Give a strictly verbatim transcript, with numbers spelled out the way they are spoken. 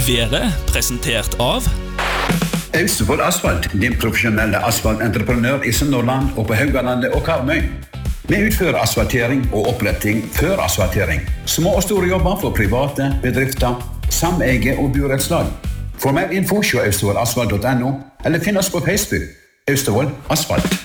Været presentert av Austevoll Asfalt, din profesjonelle asfaltentreprenør i Sunnhordland og på Haugalandet og Karmøy. Vi utfører asfaltering og oppretting før asfaltering. Små og store jobber for private, bedrifter, sameie og burettslag. For mer info se austevoll asfalt punktum no eller finn oss på Facebook. Austevoll Asfalt.